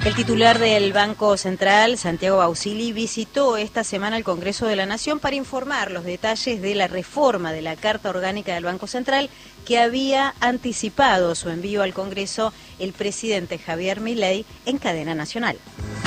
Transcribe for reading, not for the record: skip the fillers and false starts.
El titular del Banco Central, Santiago Bausili, visitó esta semana el Congreso de la Nación para informar los detalles de la reforma de la Carta Orgánica del Banco Central que había anticipado su envío al Congreso el presidente Javier Milei en cadena nacional.